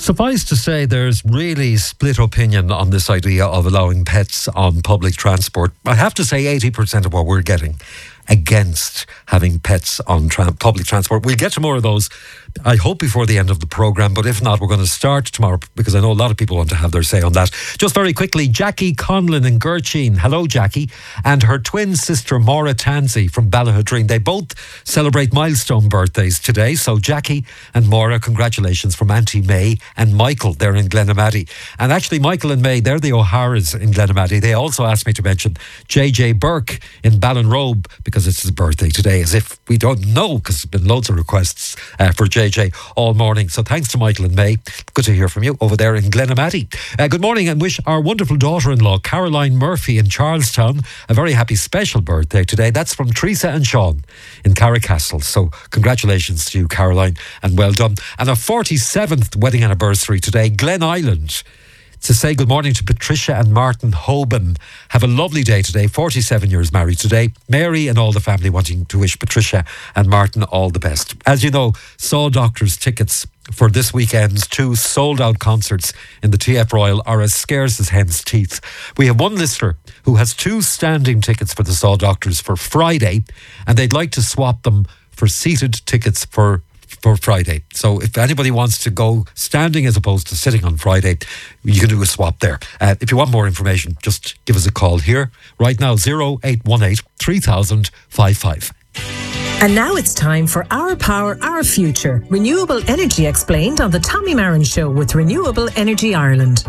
Suffice to say, there's really split opinion on this idea of allowing pets on public transport. I have to say 80% of what we're getting against having pets on public transport. We'll get to more of those, I hope, before the end of the programme, but if not, we're going to start tomorrow because I know a lot of people want to have their say on that. Just very quickly, Jackie Conlon in Gurcheen, hello Jackie, and her twin sister Maura Tansey from Ballahadreen. They both celebrate milestone birthdays today, so Jackie and Maura, congratulations from Auntie May and Michael there in Glenamaddy. And actually Michael and May, they're the O'Haras in Glenamaddy. They also asked me to mention JJ Burke in Ballinrobe because it's his birthday today, as if we don't know, because there's been loads of requests for JJ all morning. So thanks to Michael and May. Good to hear from you over there in Glenamaddy. Good morning, and wish our wonderful daughter-in-law Caroline Murphy in Charlestown a very happy special birthday today. That's from Teresa and Sean in Carricastle. So congratulations to you, Caroline, and well done. And a 47th wedding anniversary today, Glen Island, to say good morning to Patricia and Martin Hoban. Have a lovely day today, 47 years married today. Mary and all the family wanting to wish Patricia and Martin all the best. As you know, Saw Doctors tickets for this weekend's 2 sold-out concerts in the TF Royal are as scarce as hen's teeth. We have one listener who has 2 standing tickets for the Saw Doctors for Friday, and they'd like to swap them for seated tickets for Friday. So if anybody wants to go standing as opposed to sitting on Friday, you can do a swap there. If you want more information, just give us a call here right now, 0818 3000 55. And now it's time for Our Power, Our Future. Renewable energy explained on the Tommy Marin Show with Renewable Energy Ireland.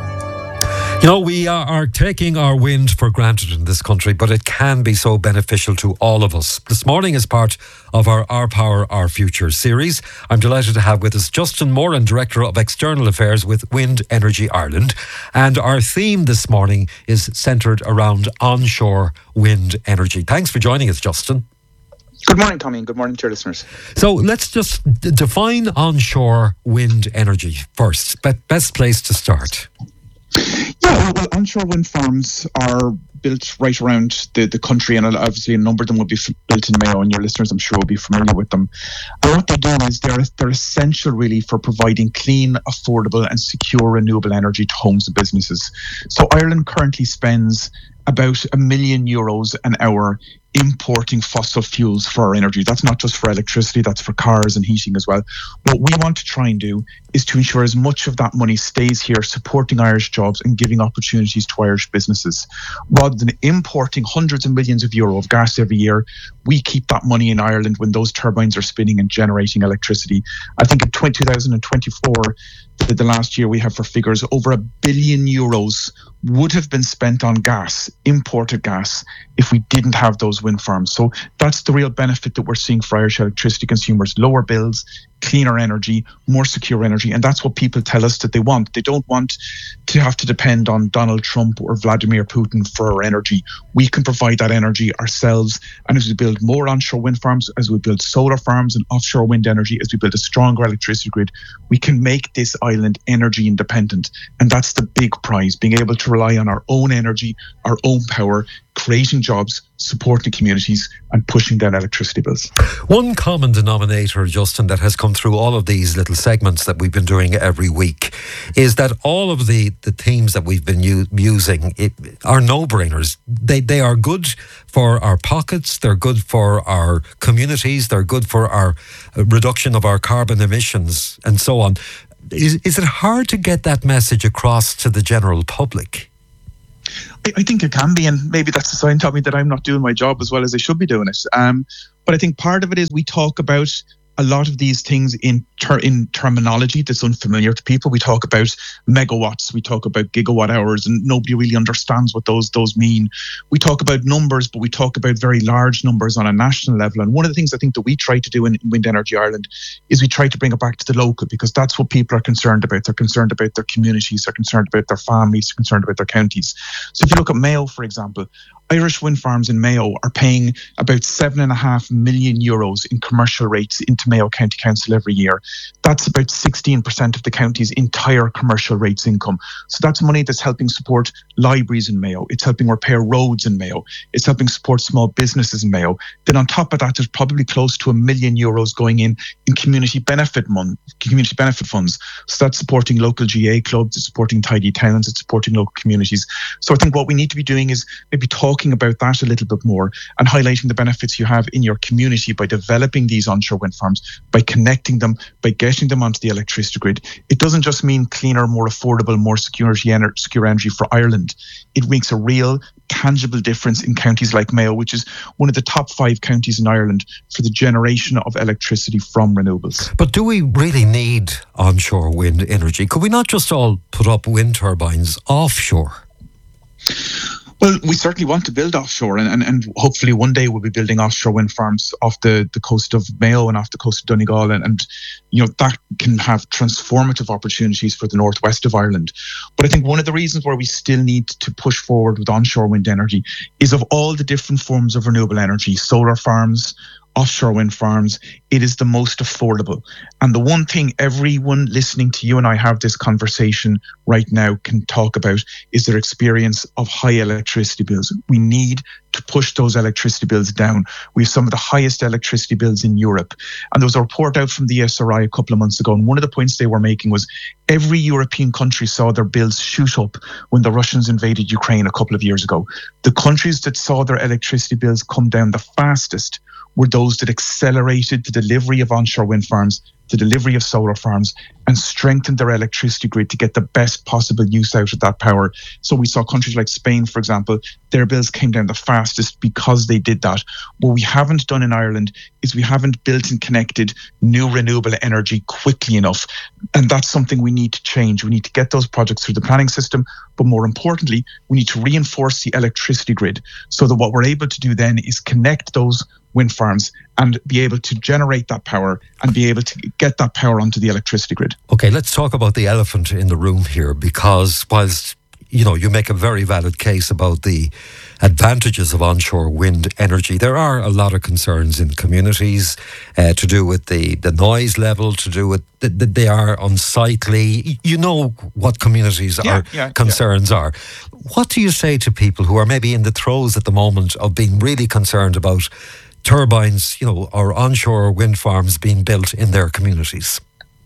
You know, we are taking our wind for granted in this country, but it can be so beneficial to all of us. This morning, as part of our Power, Our Future series, I'm delighted to have with us Justin Moran, Director of External Affairs with Wind Energy Ireland. And our theme this morning is centred around onshore wind energy. Thanks for joining us, Justin. Good morning, Tommy, and good morning to your listeners. So let's just define onshore wind energy first. Best place to start. Yeah, well, onshore wind farms are built right around the country, and obviously a number of them will be built in Mayo, and your listeners, I'm sure, will be familiar with them. And what they do is they're essential, really, for providing clean, affordable and secure renewable energy to homes and businesses. So Ireland currently spends about €1 million an hour importing fossil fuels for our energy. That's not just for electricity, that's for cars and heating as well. What we want to try and do is to ensure as much of that money stays here, supporting Irish jobs and giving opportunities to Irish businesses. Rather than importing hundreds of millions of euro of gas every year, we keep that money in Ireland when those turbines are spinning and generating electricity. I think in 2024, the last year we have for figures, over €1 billion would have been spent on gas, imported gas, if we didn't have those wind farms. So that's the real benefit that we're seeing for Irish electricity consumers: lower bills, cleaner energy, more secure energy. And that's what people tell us that they want. They don't want to have to depend on Donald Trump or Vladimir Putin for our energy. We can provide that energy ourselves. And as we build more onshore wind farms, as we build solar farms and offshore wind energy, as we build a stronger electricity grid, we can make this island energy independent. And that's the big prize, being able to rely on our own energy, our own power, creating jobs, supporting communities and pushing down electricity bills. One common denominator, Justin, that has come through all of these little segments that we've been doing every week is that all of the themes that we've been using are no-brainers. They are good for our pockets, they're good for our communities, they're good for our reduction of our carbon emissions and so on. Is it hard to get that message across to the general public? I think it can be, and maybe that's a sign, Tommy, that I'm not doing my job as well as I should be doing it. But I think part of it is we talk about a lot of these things in terminology that's unfamiliar to people. We talk about megawatts, we talk about gigawatt hours, and nobody really understands what those mean. We talk about numbers, but we talk about very large numbers on a national level. And one of the things I think that we try to do in Wind Energy Ireland is we try to bring it back to the local, because that's what people are concerned about. They're concerned about their communities, they're concerned about their families, they're concerned about their counties. So if you look at Mayo, for example, Irish wind farms in Mayo are paying about €7.5 million in commercial rates into to Mayo County Council every year. That's about 16% of the county's entire commercial rates income. So that's money that's helping support libraries in Mayo. It's helping repair roads in Mayo. It's helping support small businesses in Mayo. Then on top of that, there's probably close to €1 million going in community benefit funds. So that's supporting local GA clubs, it's supporting tidy towns, it's supporting local communities. So I think what we need to be doing is maybe talking about that a little bit more and highlighting the benefits you have in your community by developing these onshore wind farms, by connecting them, by getting them onto the electricity grid. It doesn't just mean cleaner, more affordable, more secure energy for Ireland. It makes a real tangible difference in counties like Mayo, which is one of the top 5 counties in Ireland for the generation of electricity from renewables. But do we really need onshore wind energy? Could we not just all put up wind turbines offshore? Well, we certainly want to build offshore, and hopefully one day we'll be building offshore wind farms off the coast of Mayo and off the coast of Donegal, and that can have transformative opportunities for the northwest of Ireland. But I think one of the reasons where we still need to push forward with onshore wind energy is of all the different forms of renewable energy, solar farms, offshore wind farms, it is the most affordable. And the one thing everyone listening to you and I have this conversation right now can talk about is their experience of high electricity bills. We need to push those electricity bills down. We have some of the highest electricity bills in Europe. And there was a report out from the ESRI a couple of months ago, and one of the points they were making was every European country saw their bills shoot up when the Russians invaded Ukraine a couple of years ago. The countries that saw their electricity bills come down the fastest were those that accelerated the delivery of onshore wind farms, the delivery of solar farms, and strengthened their electricity grid to get the best possible use out of that power. So we saw countries like Spain, for example, their bills came down the fastest because they did that. What we haven't done in Ireland is we haven't built and connected new renewable energy quickly enough. And that's something we need to change. We need to get those projects through the planning system, but more importantly, we need to reinforce the electricity grid so that what we're able to do then is connect those wind farms and be able to generate that power and be able to get that power onto the electricity grid. Okay, let's talk about the elephant in the room here, because whilst you make a very valid case about the advantages of onshore wind energy, there are a lot of concerns in communities to do with the noise level, to do with that they are unsightly. You know what communities' concerns are. What do you say to people who are maybe in the throes at the moment of being really concerned about turbines, or onshore wind farms being built in their communities?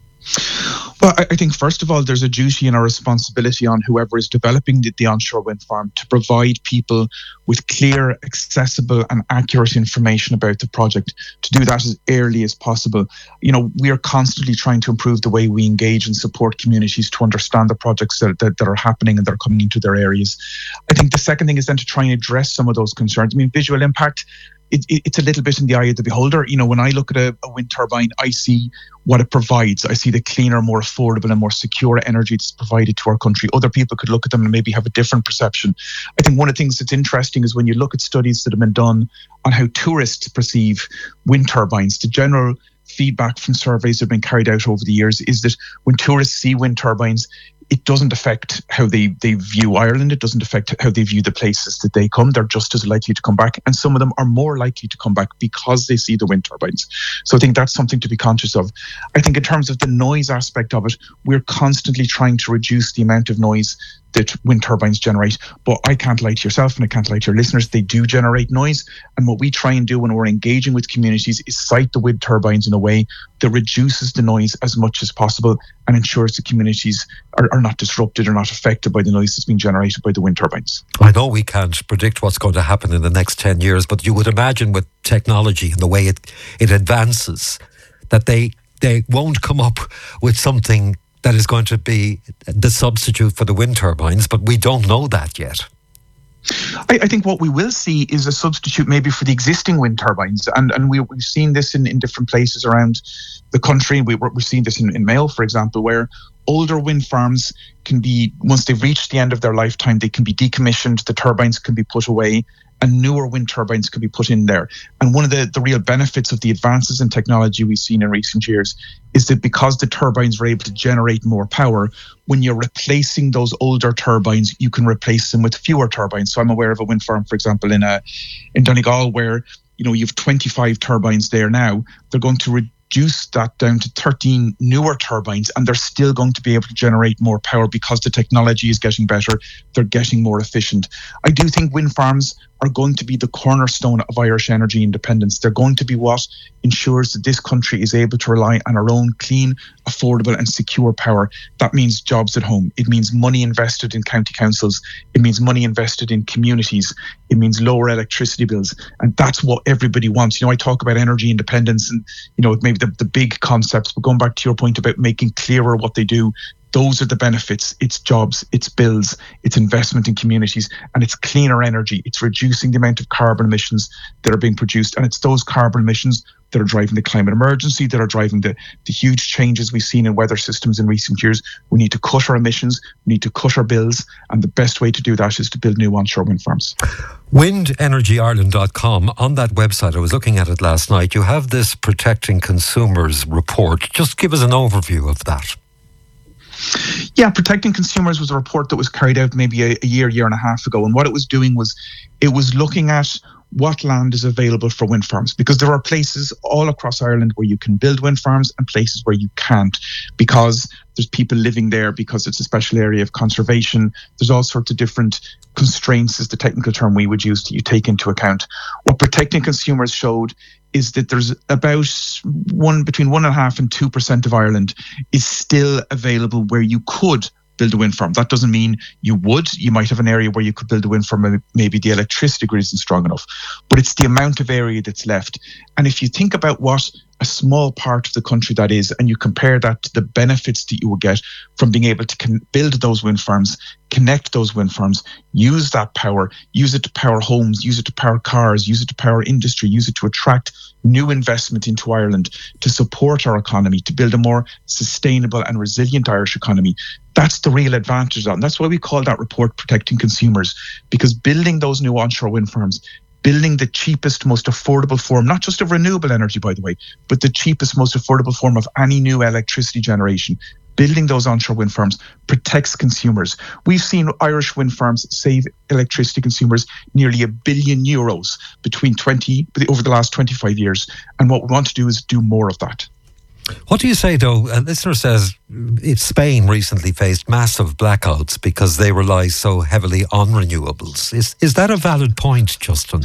Well, I think first of all, there's a duty and a responsibility on whoever is developing the onshore wind farm to provide people with clear, accessible and accurate information about the project, to do that as early as possible. We are constantly trying to improve the way we engage and support communities to understand the projects that are happening and that are coming into their areas. I think the second thing is then to try and address some of those concerns. Visual impact, it's a little bit in the eye of the beholder. When I look at a wind turbine, I see what it provides. I see the cleaner, more affordable and more secure energy that's provided to our country. Other people could look at them and maybe have a different perception. I think one of the things that's interesting is when you look at studies that have been done on how tourists perceive wind turbines, the general feedback from surveys that have been carried out over the years is that when tourists see wind turbines, it doesn't affect how they view Ireland. It doesn't affect how they view the places that they come. They're just as likely to come back. And some of them are more likely to come back because they see the wind turbines. So I think that's something to be conscious of. I think in terms of the noise aspect of it, we're constantly trying to reduce the amount of noise that wind turbines generate. But I can't lie to yourself and I can't lie to your listeners. They do generate noise. And what we try and do when we're engaging with communities is site the wind turbines in a way that reduces the noise as much as possible and ensures the communities are not disrupted or not affected by the noise that's being generated by the wind turbines. I know we can't predict what's going to happen in the next 10 years, but you would imagine with technology and the way it advances that they won't come up with something that is going to be the substitute for the wind turbines, but we don't know that yet. I think what we will see is a substitute maybe for the existing wind turbines. And we've seen this in different places around the country. We've seen this in Mayo, for example, where older wind farms can be, once they've reached the end of their lifetime, they can be decommissioned, the turbines can be put away, and newer wind turbines could be put in there. And one of the real benefits of the advances in technology we've seen in recent years is that because the turbines are able to generate more power, when you're replacing those older turbines, you can replace them with fewer turbines. So I'm aware of a wind farm, for example, in Donegal, where you have 25 turbines there now. They're going to reduced that down to 13 newer turbines, and they're still going to be able to generate more power because the technology is getting better. They're getting more efficient. I do think wind farms are going to be the cornerstone of Irish energy independence. They're going to be what ensures that this country is able to rely on our own clean, affordable and secure power. That means jobs at home. It means money invested in county councils. It means money invested in communities. It means lower electricity bills. And that's what everybody wants. I talk about energy independence and, maybe the big concepts, but going back to your point about making clearer what they do, those are the benefits. It's jobs, it's bills, it's investment in communities, and it's cleaner energy. It's reducing the amount of carbon emissions that are being produced. And it's those carbon emissions that are driving the climate emergency, that are driving the huge changes we've seen in weather systems in recent years. We need to cut our emissions, we need to cut our bills, and the best way to do that is to build new onshore wind farms. WindEnergyIreland.com, on that website, I was looking at it last night, you have this Protecting Consumers report. Just give us an overview of that. Yeah, Protecting Consumers was a report that was carried out maybe a year and a half ago. And what it was doing was it was looking at what land is available for wind farms, because there are places all across Ireland where you can build wind farms and places where you can't, because there's people living there, because it's a special area of conservation. There's all sorts of different constraints, is the technical term we would use, that you take into account. What Protecting Consumers showed is that there's about between 1.5% and 2% of Ireland is still available where you could build a wind farm. That doesn't mean you would. You might have an area where you could build a wind farm, maybe the electricity grid isn't strong enough, but it's the amount of area that's left. And if you think about what a small part of the country that is, and you compare that to the benefits that you will get from being able to build those wind farms, connect those wind farms, use that power, use it to power homes, use it to power cars, use it to power industry, use it to attract new investment into Ireland, to support our economy, to build a more sustainable and resilient Irish economy. That's the real advantage of that. And that's why we call that report Protecting Consumers, because building those new onshore wind farms, building the cheapest, most affordable form, not just of renewable energy, by the way, but the cheapest, most affordable form of any new electricity generation, building those onshore wind farms protects consumers. We've seen Irish wind farms save electricity consumers nearly €1 billion over the last 25 years. And what we want to do is do more of that. What do you say, though? A listener says Spain recently faced massive blackouts because they rely so heavily on renewables. Is that a valid point, Justin?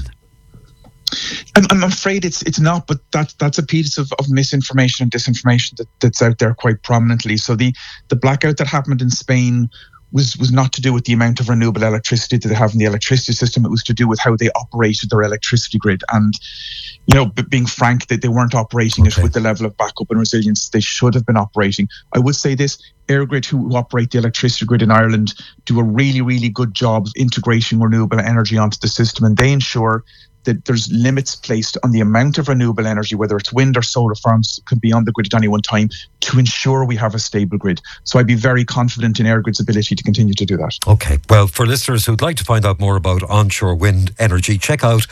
I'm afraid it's not, but that's a piece of misinformation and disinformation that's out there quite prominently. So the blackout that happened in Spain was not to do with the amount of renewable electricity that they have in the electricity system. It was to do with how they operated their electricity grid. And, being frank, that they weren't operating it with the level of backup and resilience they should have been operating. I would say this, EirGrid, who operate the electricity grid in Ireland, do a really, really good job of integrating renewable energy onto the system. And they ensure that there's limits placed on the amount of renewable energy, whether it's wind or solar farms, could be on the grid at any one time, to ensure we have a stable grid. So I'd be very confident in EirGrid's ability to continue to do that. Okay. Well, for listeners who'd like to find out more about onshore wind energy, check out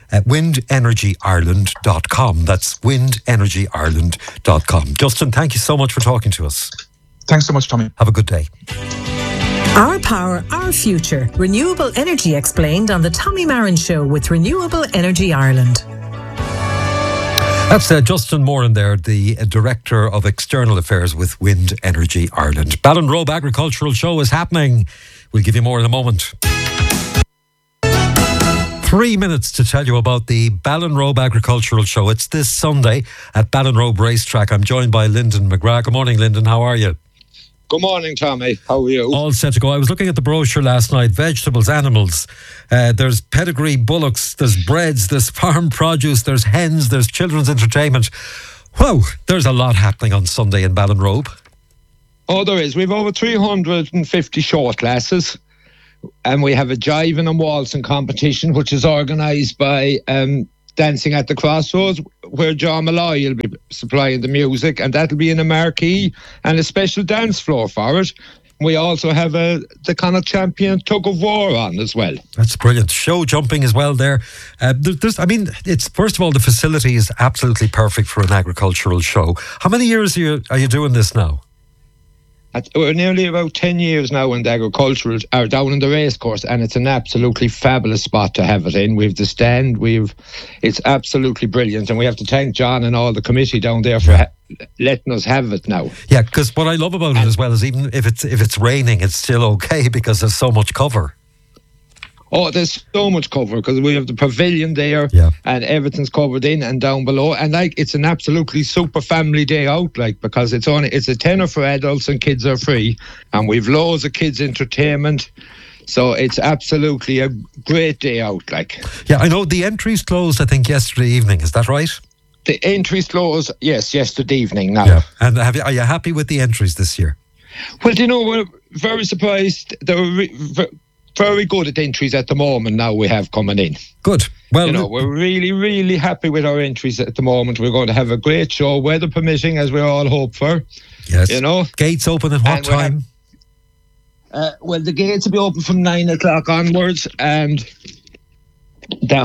WindEnergyIreland.com. That's WindEnergyIreland.com. Justin, thank you so much for talking to us. Thanks so much, Tommy. Have a good day. Our power, our future. Renewable energy explained on the Tommy Marin Show with Renewable Energy Ireland. That's Justin Moran there, the Director of External Affairs with Wind Energy Ireland. Ballinrobe Agricultural Show is happening. We'll give you more in a moment. 3 minutes to tell you about the Ballinrobe Agricultural Show. It's this Sunday at Ballinrobe Racetrack. I'm joined by Lyndon McGrath. Good morning, Lyndon. How are you? Good morning, Tommy. How are you? All set to go. I was looking at the brochure last night. Vegetables, animals. There's pedigree bullocks. There's breads. There's farm produce. There's hens. There's children's entertainment. Whoa, there's a lot happening on Sunday in Ballinrobe. Oh, there is. We've over 350 short classes. And we have a jiving and waltzing competition, which is organised by Dancing at the Crossroads, where John Malloy will be supplying the music, and that'll be in a marquee and a special dance floor for it. We also have the Connacht champion tug of war on as well. That's brilliant. Show jumping as well there. It's first of all, the facility is absolutely perfect for an agricultural show. How many years are you doing this now? We're nearly about 10 years now in the agricultural, or down in the racecourse, and it's an absolutely fabulous spot to have it in. We've the stand, it's absolutely brilliant, and we have to thank John and all the committee down there for letting us have it now. Yeah, because what I love about it as well is even if it's raining, it's still okay because there's so much cover. Oh, there's so much cover because we have the pavilion there, and everything's covered in and down below. And it's an absolutely super family day out, because it's a tenner for adults and kids are free, and we've loads of kids entertainment. So it's absolutely a great day out, Yeah, I know the entries closed, I think, yesterday evening. Is that right? The entries closed, yes, yesterday evening now. Yeah. And are you happy with the entries this year? Well, we're very surprised. They were very good at entries at the moment now we have coming in. Good. Well, we're really, really happy with our entries at the moment. We're going to have a great show, weather permitting, as we all hope for. Yes. Gates open at what time? Well, the gates will be open from 9 o'clock onwards, and the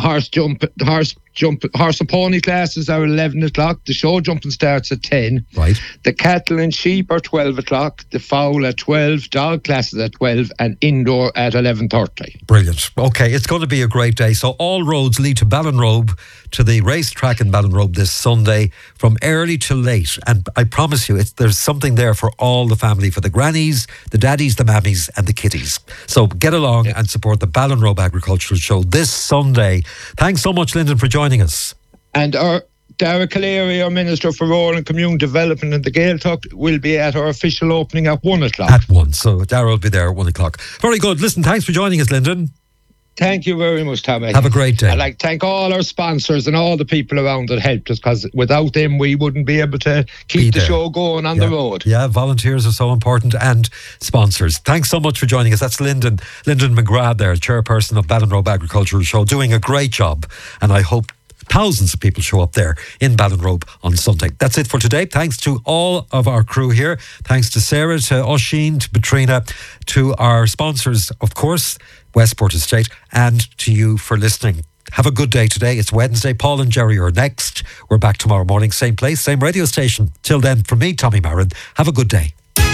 horse and pony classes are 11 o'clock. The show jumping starts at 10. Right. The cattle and sheep are 12 o'clock. The fowl at 12. Dog classes at 12. And indoor at 11:30. Brilliant. Okay, it's going to be a great day. So all roads lead to Ballinrobe, to the racetrack in Ballinrobe this Sunday from early to late. And I promise you, there's something there for all the family, for the grannies, the daddies, the mammies and the kiddies. So get along and support the Ballinrobe Agricultural Show this Sunday. Thanks so much, Lyndon, for joining us. And our Dara Callery, our Minister for Rural and Community Development and the Gaeltacht, will be at our official opening at 1 o'clock. At 1, so Dara will be there at 1 o'clock. Very good. Listen, thanks for joining us, Lyndon. Thank you very much, Tommy. Have a great day. I'd like to thank all our sponsors and all the people around that helped us, because without them we wouldn't be able to keep the show going on the road. Yeah, volunteers are so important, and sponsors. Thanks so much for joining us. That's Lyndon McGrath there, chairperson of Ballinrobe Agricultural Show, doing a great job, and I hope thousands of people show up there in Ballinrobe on Sunday. That's it for today. Thanks to all of our crew here. Thanks to Sarah, to Oisin, to Petrina, to our sponsors, of course, Westport Estate, and to you for listening. Have a good day today. It's Wednesday. Paul and Jerry are next. We're back tomorrow morning, same place, same radio station. Till then, from me, Tommy Marin, have a good day.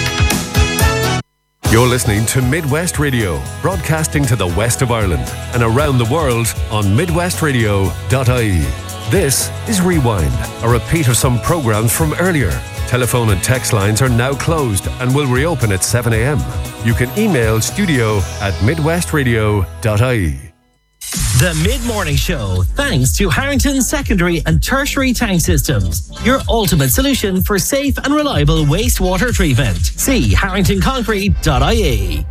You're listening to Midwest Radio, broadcasting to the west of Ireland and around the world on midwestradio.ie. This is Rewind, a repeat of some programmes from earlier. Telephone and text lines are now closed and will reopen at 7 a.m. You can email studio@midwestradio.ie. The Mid-Morning Show, thanks to Harrington Secondary and Tertiary Tank Systems, your ultimate solution for safe and reliable wastewater treatment. See harringtonconcrete.ie.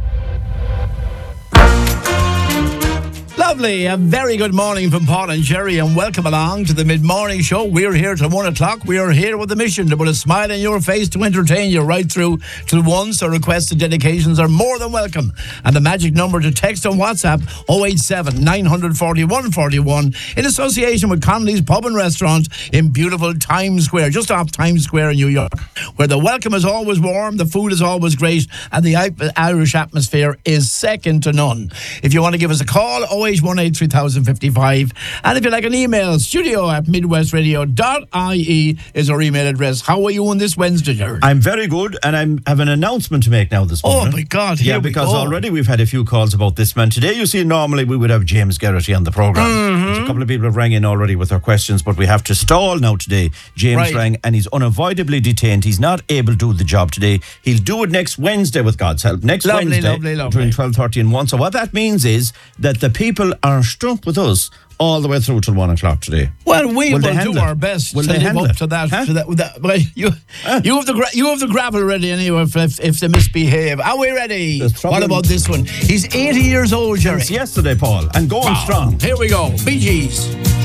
Lovely. A very good morning from Paul and Jerry, and welcome along to the Mid-Morning Show. We're here till 1 o'clock. We are here with a mission to put a smile on your face, to entertain you right through till 1. So requests and dedications are more than welcome. And the magic number to text on WhatsApp, 087 941 41, in association with Connolly's Pub and Restaurant in beautiful Times Square, just off Times Square in New York, where the welcome is always warm, the food is always great, and the Irish atmosphere is second to none. If you want to give us a call, 081 3055, and if you like an email, studio@midwestradio.ie is our email address. How are you on this Wednesday, Jared? I'm very good, and I have an announcement to make now this morning. Oh my God, because already we've had a few calls about this man today. You see, normally we would have James Garrity on the programme. But a couple of people have rang in already with their questions, but we have to stall now today. James rang, and he's unavoidably detained. He's not able to do the job today. He'll do it next Wednesday with God's help. Next Wednesday between 12:30 and 1. So what that means is that the people are stuck with us all the way through till 1 o'clock today. Well, we will do our best to live up to that. Huh? Well, you have the gravel ready anyway if they misbehave. Are we ready? What about this one? He's 80 years old, Jerry. Since yesterday, Paul, and going strong. Here we go. Bee Gees.